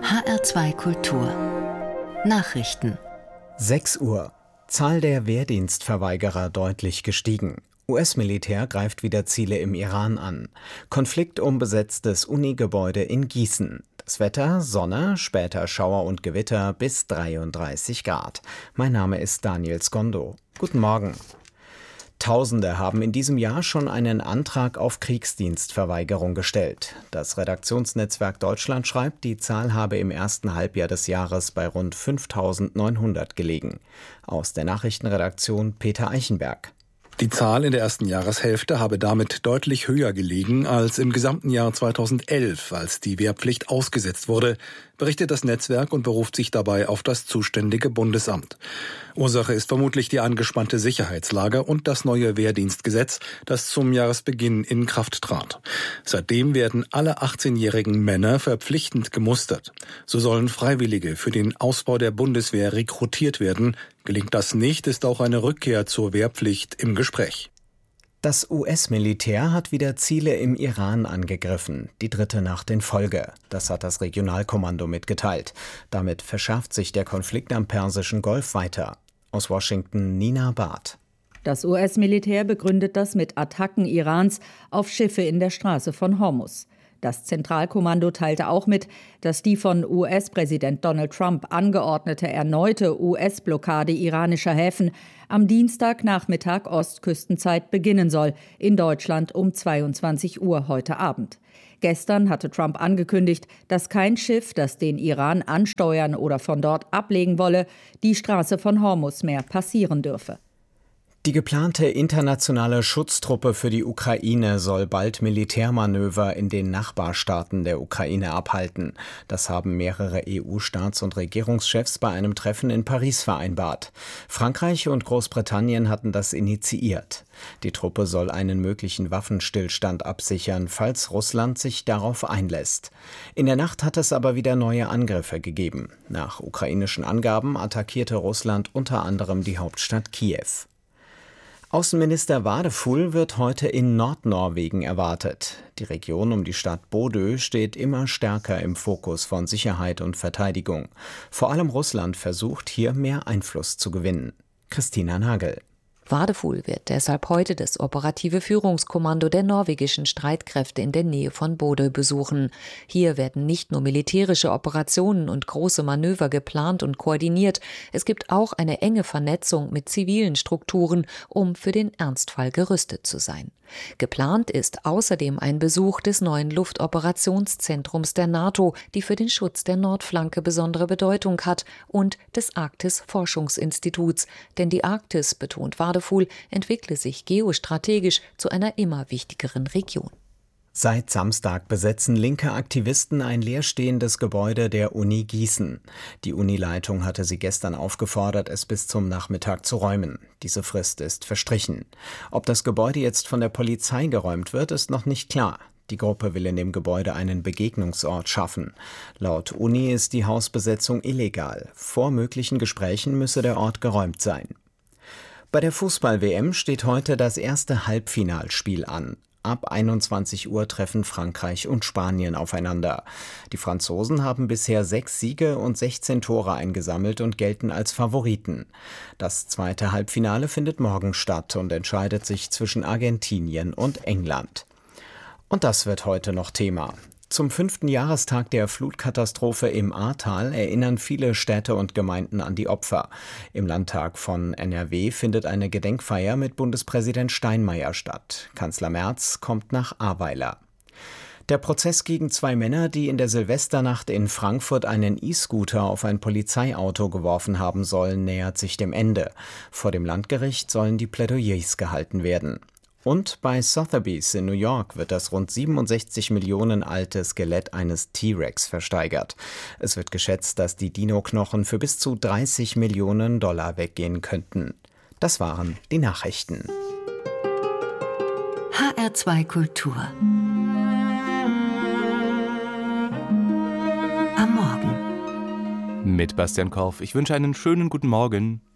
HR2 Kultur Nachrichten 6 Uhr. Zahl der Wehrdienstverweigerer deutlich gestiegen. US-Militär greift wieder Ziele im Iran an. Konflikt um besetztes Unigebäude in Gießen. Das Wetter: Sonne, später Schauer und Gewitter bis 33 Grad. Mein Name ist Daniel Skondo. Guten Morgen. Tausende haben in diesem Jahr schon einen Antrag auf Kriegsdienstverweigerung gestellt. Das Redaktionsnetzwerk Deutschland schreibt, die Zahl habe im ersten Halbjahr des Jahres bei rund 5.900 gelegen. Aus der Nachrichtenredaktion Peter Eichenberg. Die Zahl in der ersten Jahreshälfte habe damit deutlich höher gelegen als im gesamten Jahr 2011, als die Wehrpflicht ausgesetzt wurde, berichtet das Netzwerk und beruft sich dabei auf das zuständige Bundesamt. Ursache ist vermutlich die angespannte Sicherheitslage und das neue Wehrdienstgesetz, das zum Jahresbeginn in Kraft trat. Seitdem werden alle 18-jährigen Männer verpflichtend gemustert. So sollen Freiwillige für den Ausbau der Bundeswehr rekrutiert werden. Gelingt das nicht, ist auch eine Rückkehr zur Wehrpflicht im Gespräch. Das US-Militär hat wieder Ziele im Iran angegriffen, die dritte Nacht in Folge. Das hat das Regionalkommando mitgeteilt. Damit verschärft sich der Konflikt am Persischen Golf weiter. Aus Washington Nina Barth. Das US-Militär begründet das mit Attacken Irans auf Schiffe in der Straße von Hormuz. Das Zentralkommando teilte auch mit, dass die von US-Präsident Donald Trump angeordnete erneute US-Blockade iranischer Häfen am Dienstagnachmittag Ostküstenzeit beginnen soll, in Deutschland um 22 Uhr heute Abend. Gestern hatte Trump angekündigt, dass kein Schiff, das den Iran ansteuern oder von dort ablegen wolle, die Straße von Hormuz mehr passieren dürfe. Die geplante internationale Schutztruppe für die Ukraine soll bald Militärmanöver in den Nachbarstaaten der Ukraine abhalten. Das haben mehrere EU-Staats- und Regierungschefs bei einem Treffen in Paris vereinbart. Frankreich und Großbritannien hatten das initiiert. Die Truppe soll einen möglichen Waffenstillstand absichern, falls Russland sich darauf einlässt. In der Nacht hat es aber wieder neue Angriffe gegeben. Nach ukrainischen Angaben attackierte Russland unter anderem die Hauptstadt Kiew. Außenminister Wadefull wird heute in Nordnorwegen erwartet. Die Region um die Stadt Bodø steht immer stärker im Fokus von Sicherheit und Verteidigung. Vor allem Russland versucht, hier mehr Einfluss zu gewinnen. Christina Nagel. Wadefull wird deshalb heute das operative Führungskommando der norwegischen Streitkräfte in der Nähe von Bodø besuchen. Hier werden nicht nur militärische Operationen und große Manöver geplant und koordiniert, es gibt auch eine enge Vernetzung mit zivilen Strukturen, um für den Ernstfall gerüstet zu sein. Geplant ist außerdem ein Besuch des neuen Luftoperationszentrums der NATO, die für den Schutz der Nordflanke besondere Bedeutung hat, und des Arktis-Forschungsinstituts. Denn die Arktis, betont Wadefull, entwickle sich geostrategisch zu einer immer wichtigeren Region. Seit Samstag besetzen linke Aktivisten ein leerstehendes Gebäude der Uni Gießen. Die Unileitung hatte sie gestern aufgefordert, es bis zum Nachmittag zu räumen. Diese Frist ist verstrichen. Ob das Gebäude jetzt von der Polizei geräumt wird, ist noch nicht klar. Die Gruppe will in dem Gebäude einen Begegnungsort schaffen. Laut Uni ist die Hausbesetzung illegal. Vor möglichen Gesprächen müsse der Ort geräumt sein. Bei der Fußball-WM steht heute das erste Halbfinalspiel an. Ab 21 Uhr treffen Frankreich und Spanien aufeinander. Die Franzosen haben bisher 6 Siege und 16 Tore eingesammelt und gelten als Favoriten. Das zweite Halbfinale findet morgen statt und entscheidet sich zwischen Argentinien und England. Und das wird heute noch Thema. Zum 5. Jahrestag der Flutkatastrophe im Ahrtal erinnern viele Städte und Gemeinden an die Opfer. Im Landtag von NRW findet eine Gedenkfeier mit Bundespräsident Steinmeier statt. Kanzler Merz kommt nach Ahrweiler. Der Prozess gegen 2 Männer, die in der Silvesternacht in Frankfurt einen E-Scooter auf ein Polizeiauto geworfen haben sollen, nähert sich dem Ende. Vor dem Landgericht sollen die Plädoyers gehalten werden. Und bei Sotheby's in New York wird das rund 67 Millionen alte Skelett eines T-Rex versteigert. Es wird geschätzt, dass die Dino-Knochen für bis zu 30 Millionen Dollar weggehen könnten. Das waren die Nachrichten. HR2 Kultur am Morgen. Mit Bastian Korf. Ich wünsche einen schönen guten Morgen.